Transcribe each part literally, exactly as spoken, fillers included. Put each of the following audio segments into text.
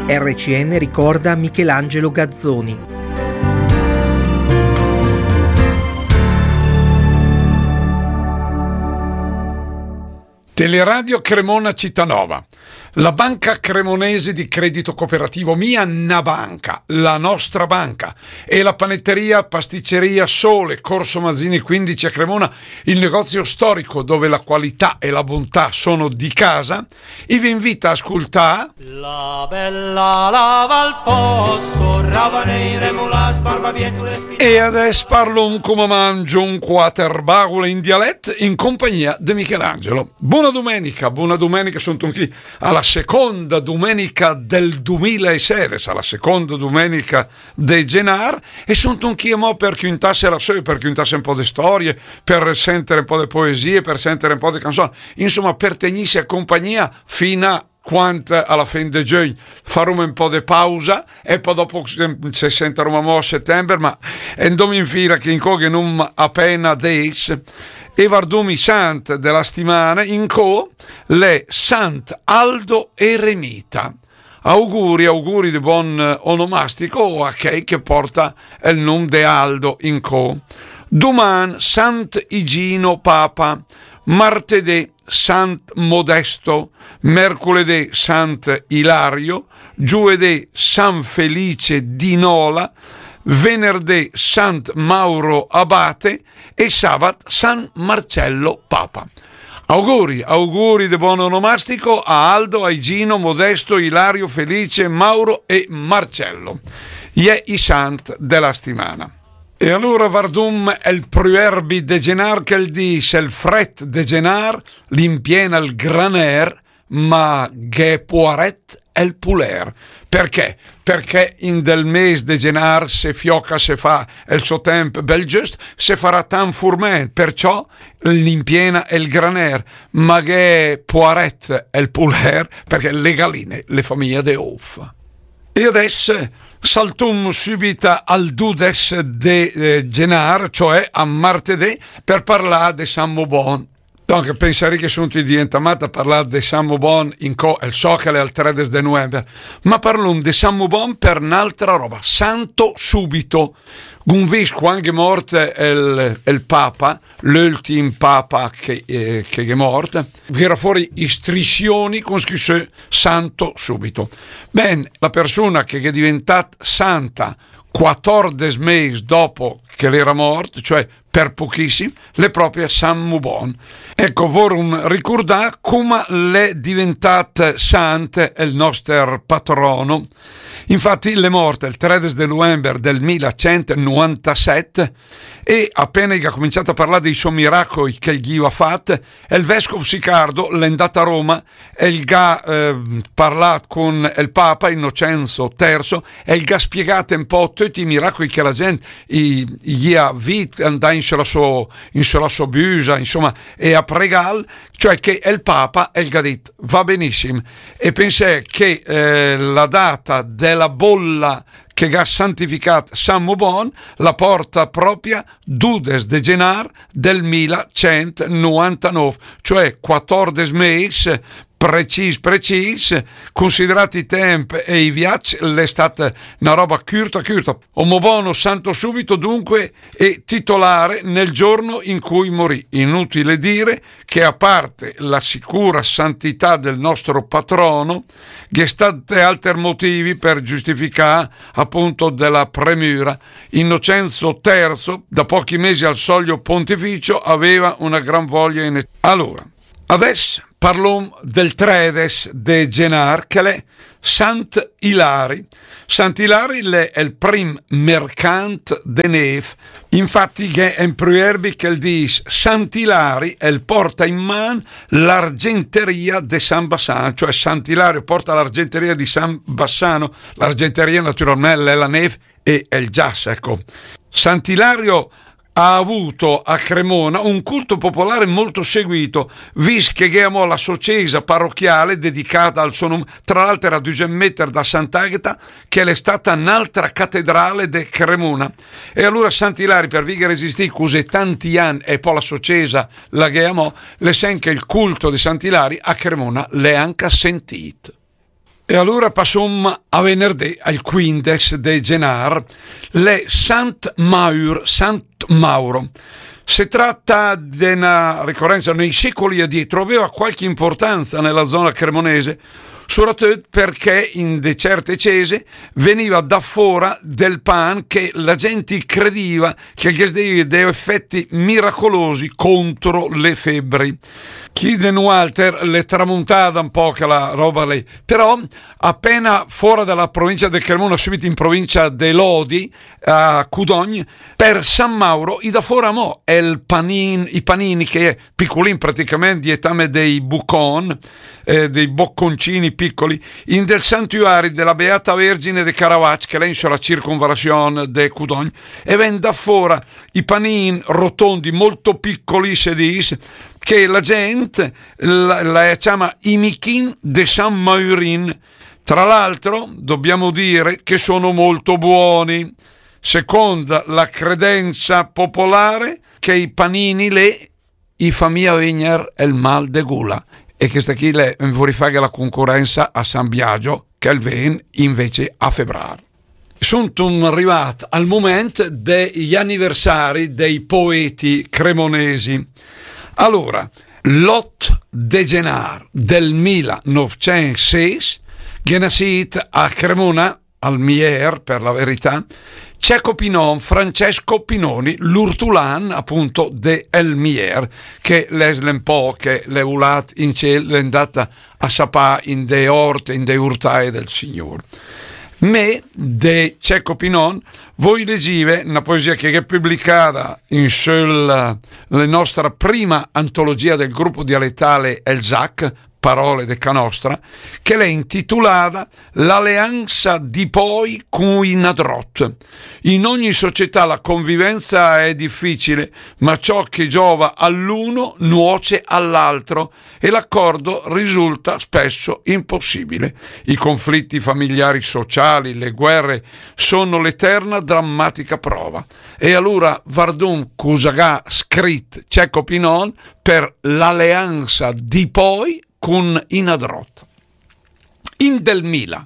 R C N ricorda Michelangelo Gazzoni. Teleradio Cremona Cittànova. La banca cremonese di credito cooperativo Mia Nabanca, la nostra banca, e la panetteria Pasticceria Sole, Corso Mazzini quindici a Cremona, il negozio storico dove la qualità e la bontà sono di casa, e vi invita a ascoltare La bella lava al fosso, ravanere mulas barbabietule. E adesso parlo un come mangio un quaterbaule in dialetto in compagnia di Michelangelo. Buona domenica, buona domenica, sono qui alla seconda domenica del duemilasedici, alla seconda domenica di Genar, e sono qui mo per chiuntarsi la sua, per chiuntarsi un po' di storie, per sentire un po' di poesie, per sentire un po' di canzoni, insomma per tenersi a compagnia fino a quanto alla fine di giugno faremo un po' di pausa e poi dopo ci sentiremo a settembre, ma andiamo in fila che in coghe non appena des e vardumi sant della settimana in co le Sant Aldo Eremita. Auguri, auguri di buon onomastico a chi che porta il nome di Aldo in co. Domani Sant Igino Papa, martedì Sant Modesto, mercoledì Sant Ilario, giovedì San Felice di Nola, venerdì Sant Mauro Abate e sabato San Marcello Papa. Auguri, auguri di buon onomastico a Aldo, a Igino, Modesto, Ilario, Felice, Mauro e Marcello. Ie i sant della settimana. E allora vardum è il proverbi de genar che il dice il fret de genar l'impiena il graner ma che poaret è il puler. Perché? Perché in del mese de genar se fioca se fa il suo tempo bel giusto se farà tan furment, perciò l'impiena è il graner ma che poaret è il puler, perché le galline le famiglie de uffa. E adesso saltum subito al dudes de eh, genar, cioè a martedì, per parlare di San Mobon. Dunque, pensare che sono diventato a parlare di San Mobon in co il socale al tredici di novembre, ma parliamo di San Mobon per un'altra roba, santo subito. Un visco anche morto il, il Papa, l'ultimo Papa che, eh, che è morto, era fuori istrizioni con scritto santo subito. Bene, la persona che è diventata santa quattordici mesi dopo che l'era morto, cioè per pochissimo, le proprie San Mubon. Ecco, vorrei ricordare come l'è diventata santa il nostro patrono. Infatti le morte il tredici di novembre del millecentonovantasette e appena ha cominciato a parlare dei suoi miracoli che gli ha fatto, il vescovo Sicardo l'è andato a Roma e gli ha eh, parlato con il Papa Innocenzo terzo e gli ha spiegato un po' tutti i miracoli che la gente gli, gli ha visto andare in sulla sua, in sulla sua busa, insomma, e a pregare, cioè che il Papa e gli ha detto va benissimo, e pensai che eh, la data della bolla che ha santificato San Mobon la porta propria dudes de genar del millecentonovantanove, cioè quattordici mesi precis precis, considerati i tempi e i viaggi, è stata una roba curta curta. Omobono santo subito dunque è titolare nel giorno in cui morì. Inutile dire che a parte la sicura santità del nostro patrono, vi è stati altri motivi per giustificare appunto della premura. Innocenzo terzo, da pochi mesi al soglio pontificio, aveva una gran voglia in... Allora, adesso parliamo del tredici di genar che è Sant Ilari. Sant Ilari è il prim mercant de neve. Infatti è un proverbio che dice Sant Ilari e porta in mano l'argenteria di San Bassano, cioè Sant Ilario porta l'argenteria di San Bassano. L'argenteria naturalmente è la neve e il giasso, ecco. Sant'Ilario ha avuto a Cremona un culto popolare molto seguito, visto che abbiamo la sociesa parrocchiale dedicata al suo nome, tra l'altro a due metri da Sant'Agata, che è stata un'altra cattedrale di Cremona. E allora Sant'Ilario, per vi che resistì così tanti anni, e poi la sociesa la abbiamo, le sen che il culto di Sant'Ilario a Cremona le anche sentito. E allora passiamo a venerdì, al quindici de genar, le Sant Maur, Sant Mauro. Si tratta di una ricorrenza nei secoli addietro, aveva qualche importanza nella zona cremonese, soprattutto perché in de certe cese veniva da fuori del pan che la gente credeva che avesse dei effetti miracolosi contro le febbri. Chi de Walter le tramontava un po' che la roba lì, però appena fuori dalla provincia del Cremona, subito in provincia de Lodi, a Cudogno, per San Mauro, i da fuori mo è il panin, i panini che è piccolin praticamente, dietame dei bucon, eh, dei bocconcini piccoli, in del santuario della Beata Vergine de Caravac, che è la circonvallazione de Cudogno, e ven da fuori i panini rotondi molto piccoli, si dice, che la gente la, la chiama i michin de San Maurin. Tra l'altro dobbiamo dire che sono molto buoni, secondo la credenza popolare che i panini le i famiglia venir il mal de gula, e che sta qui le vorrei fare la concorrenza a San Biagio che il ven invece a febbraio. Sono arrivati al momento degli anniversari dei poeti cremonesi. Allora, l'otto de genar del millenovecentosei è nascito a Cremona, al Mier per la verità, Cecco Pinon, Francesco Pinoni, l'urtulan appunto de El Mier, che l'esle un po' che le ulat in cielo è andata a sapà in de orte, in de urtae del Signore. Me de Cecco Pinon voi leggive una poesia che è pubblicata in sul, la nostra prima antologia del gruppo dialettale El Zac, Parole de Canostra, che è intitolata L'alleanza di poi con i Nadrot. In ogni società la convivenza è difficile, ma ciò che giova all'uno nuoce all'altro e l'accordo risulta spesso impossibile. I conflitti familiari sociali, le guerre sono l'eterna drammatica prova. E allora Vardun Cusagà scritto Cecco Pinon per l'alleanza di poi con i Nadrot. In del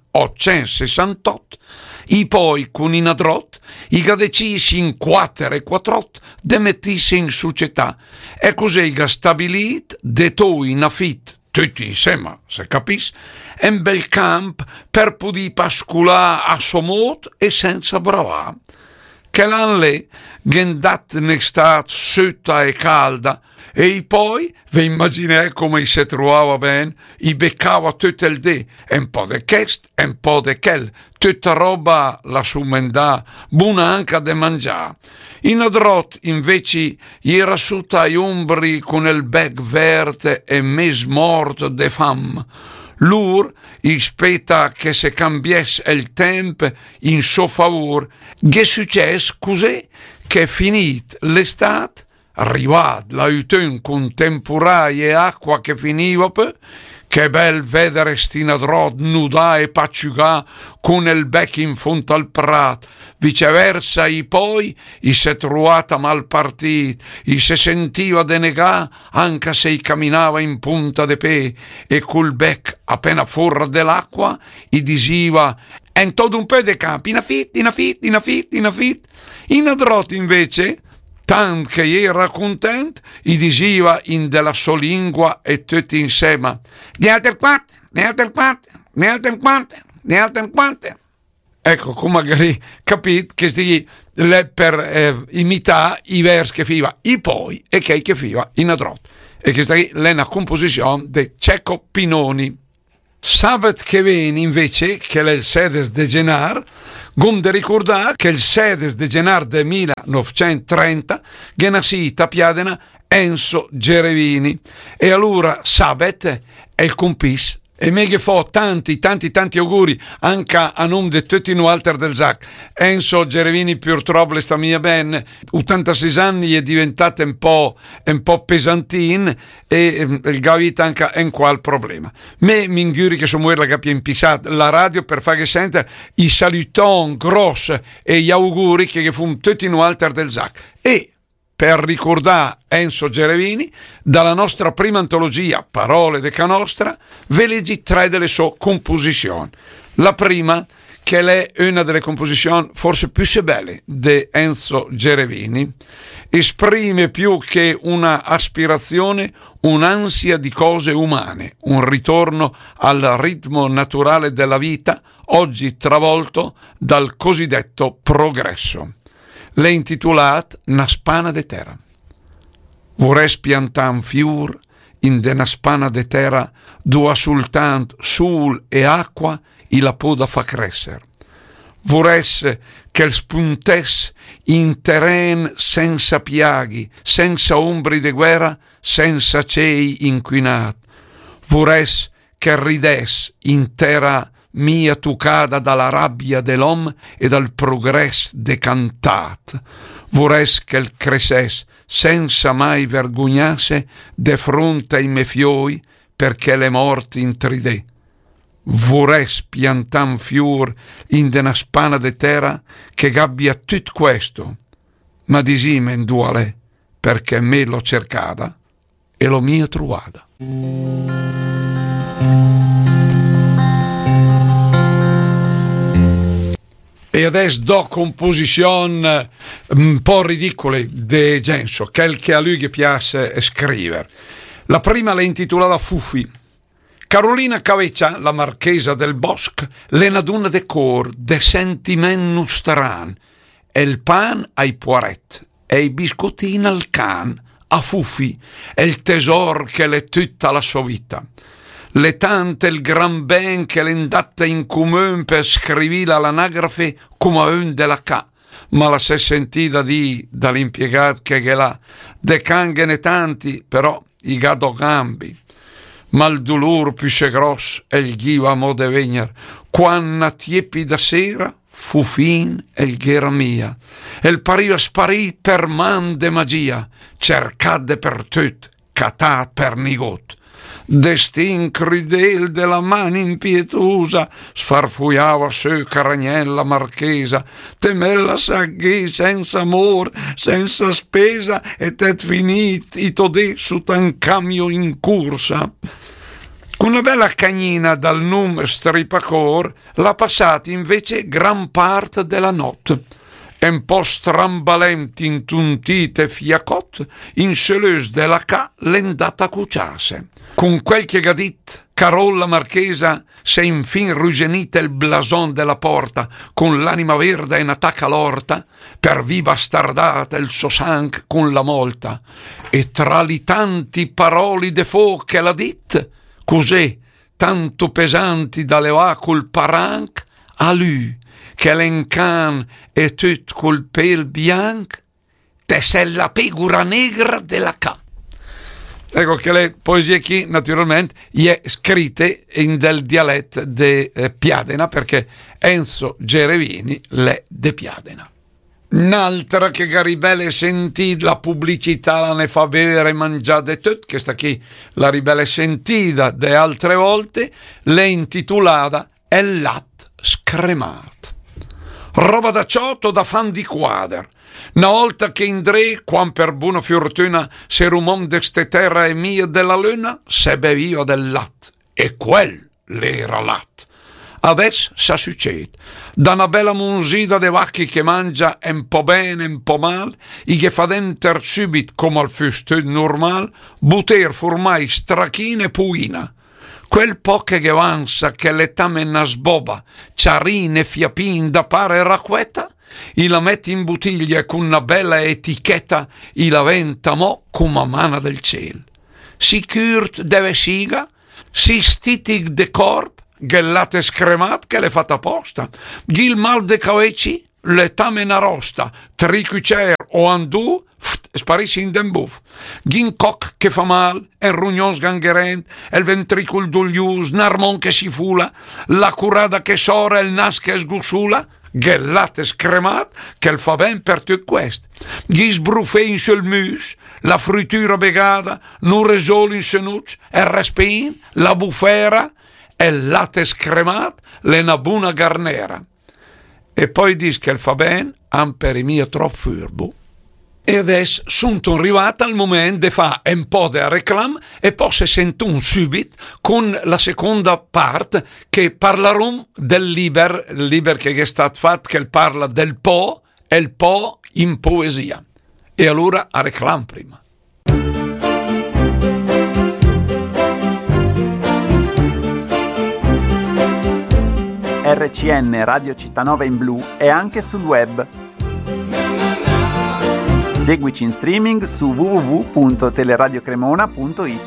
milleottocentosessantotto i poi con i Nadrot i ga decisi in quattro e quattrotto de mettisi in società e così ga stabilit de to in affit tutti insieme, se capis, un bel camp per poter pascolare a somot e senza bravà. Che l'an lì gendat un'estate sutta e calda e poi vi immaginate come si trovava bene, i beccava tutto il dì, un po' di quest, un po' di quel, tutta roba la sumendà, buona anche da mangiare. In Nadrot invece era sotto ai ombri con il bec verde e mes morto de fam. Lur ispetta che se cambiesse il tempo in suo favore, che successe così che finit l'estate, arrivat l'autunno con temporali e acqua che finiva per, che bel vedere sti Nadrot nuda e pacciugà con il bec in fondo al prato. Viceversa i poi i si è trovata mal partita, i si sentiva denegà anche se i camminava in punta de pe e col bec appena fuori dell'acqua i disiva en todo un po' de campi, in affit, in affit, in affit, in affit. In Nadrot invece tant che era content, i disiva in della sua lingua e tutti insieme di altre quante, di altre quante, di altre quante, di altre quante. Ecco, come magari capite che sti per eh, imitare i versi che fiva i poi e che che fiva in Nadrot. E che sta è una composizione di Cecco Pinoni. Sabat che viene invece, che è il sedes de genar, gom de ricordare che il sedes de genar del millenovecentotrenta è nascita a Piadena Enzo Gerevini. E allora Sabat è il compis. E me che fa tanti, tanti, tanti auguri anche a nome di tutti noi altri del Zac. Enzo Gerevini purtroppo sta mia ben, ottantasei anni è diventato un po', un po' pesantin e il gavita anche in qual problema. Me mi inguri che sono la che impissato la radio per fare sentire i saluton gross e gli auguri che fu tutti noi altri del Zac. E per ricordare Enzo Gerevini, dalla nostra prima antologia Parole de Canostra, ve leggi tre delle sue composizioni. La prima, che è una delle composizioni forse più belle di Enzo Gerevini, esprime più che una aspirazione, un'ansia di cose umane, un ritorno al ritmo naturale della vita, oggi travolto dal cosiddetto progresso. L'è intitolata Una spana de terra. Vorrei piantare un fiur in de una spana de terra dove soltanto sul e acqua e la poda fa crescere. Vorrei che spuntesse in terreno senza piaghi, senza ombri de guerra, senza cieli inquinati. Vorrei che ridesse in terra mia tuccata dalla rabbia dell'uomo e dal progresso decantat. Vorrei che crescesse senza mai vergognasse de fronte ai miei fioi perché le morti intridè. Vorrei piantare un fior in de una spana de terra che gabbia tutto questo, ma disime in duale perché me l'ho cercata e lo mia trovata. E adesso do composizioni un po' ridicole di Genso, quel che a lui che piace scrivere. La prima l'è intitolata Fuffi. Carolina Caveccia, la marchesa del Bosc, le naduna de cor, de sentimen stran, e il pan ai poiret, e i biscottini al can, a Fuffi, e il tesor che le tutta la sua vita. Le tante il gran ben che le andata in comune per scrivere l'anagrafe come un della ca, ma la si è sentita di dall'impiegato che che là, de canghene tanti, però i gado gambi. Ma il dolore più se grosso e il ghiva mo de venir, quando tiepi da sera fu fin e il ghera mia, e il pario sparit per man de magia, cercate per tut, catat per nigot. Destin crudel della man impietosa sfarfuiava su caragnella marchesa, temella s'agghi senza amor, senza spesa, e tet finit i todè su tan cambio in corsa. Con una bella cagnina dal num stripacor l'ha passata invece gran parte della notte, e un po' strambalenti, intuntite fiacot, in celus della ca l'endata a cuciasse. Con quel che gadit, Carolla Marchesa s'è infin rugenita il blason della porta, con l'anima verde e n'attacca l'orta, per vi bastardata il suo sang con la molta, e tra li tanti paroli de fo che l'ha dit, cos'è tanto pesanti da levà col paranc, a lui, che l'encan e tut col pel bianc, te sei la pegura negra della ca. Ecco che le poesie qui naturalmente è scritte in del dialetto de eh, Piadena, perché Enzo Gerevini l'è de Piadena. Un'altra che Garibelle sentì, la pubblicità la ne fa bere e mangiare tutto, che sta qui la ribelle sentita de altre volte, l'è intitolata El lat scremat. Roba da ciotto da fan di quader. Una volta che indrei, quan per buona fortuna se rumom d'este terra e mia della luna, se beviva del lat, e quel l'era lat. Adesso sa succede, da una bella munzida de vacchi che mangia un po' bene, un po' mal, e che fa denter subit come al fustone normal, buter formai strachina e puina. Quel po' che avanza che l'età menna sboba, ciarine e fiapin da pare racquetta, e la metti in bottiglia con una bella etichetta e la venta mo come a mano del cielo. Si curt deve siga, si stitig de corp, gellate scremat che le fatta apposta, gil mal de caveci, le tamen rosta, tricucer o andù, sparisci in den buff. Gin coc che fa mal, el rugnon sgangherent, el ventricul doglius, narmon che si fula, la curada che sora, el nas che sgussula, gellate scremat che fa ben per tutto questo. Gli sbruffei sul mus, la frittura begata, non resol in senuc, el respin, la bufera, e latte scremat, le una buona garnera. E poi dis che fa ben, am per i mio troppo furbo. E adesso sono arrivata al momento di fare un po' di reclam e poi si sentono subito con la seconda parte che parlerò del liber, il liber che è stato fatto, che parla del po' e il po' in poesia. E allora a reclam prima. R C N Radio Cittanova in blu è anche sul web. Seguici in streaming su w w w punto teleradiocremona punto it.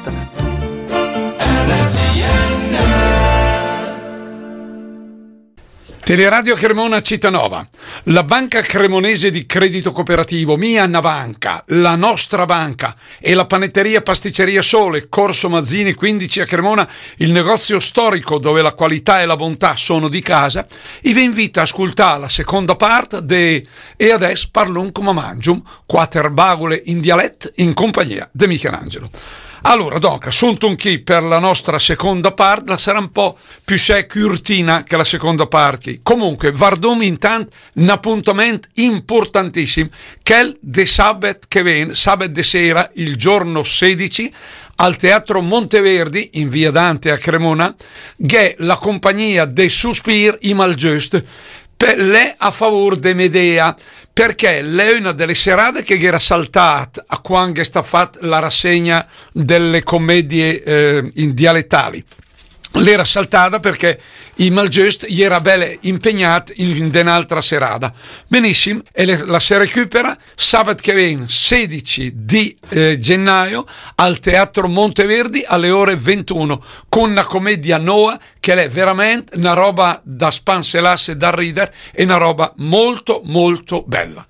Teleradio Cremona Cittanova, la banca cremonese di credito cooperativo Mia Anna Banca, la nostra banca e la panetteria pasticceria Sole, Corso Mazzini quindici a Cremona, il negozio storico dove la qualità e la bontà sono di casa, vi invita a ascoltare la seconda parte de E adesso parlon come mangium, quattro bagole in dialetto in compagnia di Michelangelo. Allora, Doca, sono qui per la nostra seconda parte, la sarà un po' più curtina che la seconda parte. Comunque, vardom intanto un appuntamento importantissimo, che è il de sabato che viene, sabato di sera, il giorno sedici, al Teatro Monteverdi, in via Dante a Cremona, che è la compagnia dei Suspir i Malgiust, per lei a favore de Medea, perché lei è una delle serate che era saltata a quando sta fatta la rassegna delle commedie eh, in dialettali. L'era saltata perché i Malgiust gli era belle impegnato in un'altra serata. Benissimo, e le, la si recupera sabato che viene sedici di eh, gennaio al Teatro Monteverdi alle ore ventuno con una commedia Noah che è veramente una roba da spanselasse, da ridere, e una roba molto molto bella.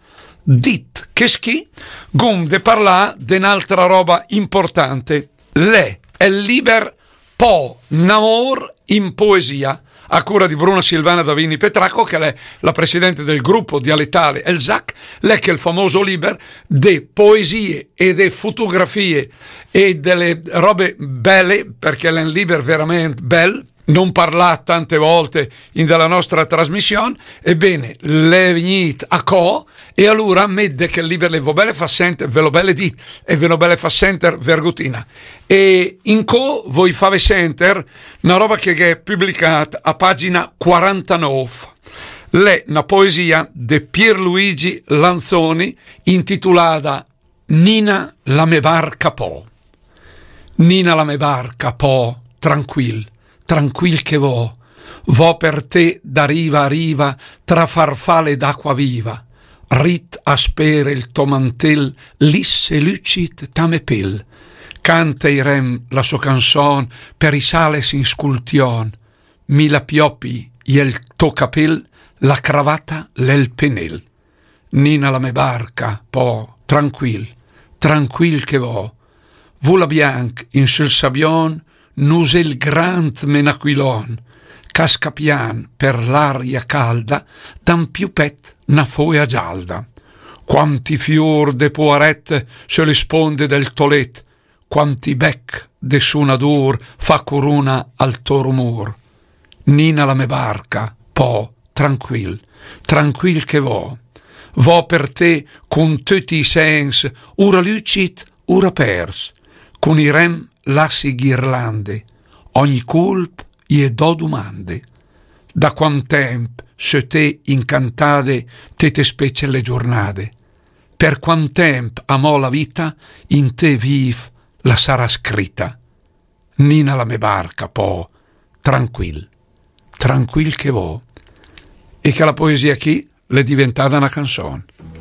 Dit che schi, gum de parlà di un'altra roba importante. Le è liber po' n'amor in poesia, a cura di Bruna Silvana Davini Petracco, che è la presidente del gruppo dialettale El Zac, lei che è il famoso liber de poesie e de fotografie e delle robe belle, perché è un liber veramente bel, non parla tante volte in della nostra trasmissione. Ebbene, le venite a co e allora mette che il liber le vo belle fa senter, ve lo belle dit e ve lo belle fa senter vergotina. E in co voi fave senter una roba che è pubblicata a pagina quarantanove. L'è una poesia di Pierluigi Lanzoni intitolata Nina la me barca po'. Nina la me barca po', tranquill, tranquill che vo, vo per te da riva a riva tra farfalle d'acqua viva. Rit aspere il tuo mantel, lisse lucid tamepil. Canta i rem la sua canzone per i sales in scultion. Mi la pioppi il tuo capel, la cravata l'el penel. Nina la me barca, po', tranquill, tranquill che vo. Vula bianc in sul sabion, nuse il grand menaquilon. Casca pian per l'aria calda, dan più pet na foia gialda. Quanti fior de poarette se le sponde del tolet, quanti bec de sunadur fa corona al tuo rumor. Nina la me barca, po', tranquill, tranquill che vo. Vo per te con tutti i sens, ura lucid, ura pers, con i rem lassi ghirlande, ogni culp gli do domande. Da quant temp se te incantade te te specie le giornate, per quant temp amò la vita in te viv la sarà scritta. Nina la me barca po', tranquill, tranquill che vo. E che la poesia chi l'è diventata una canzone.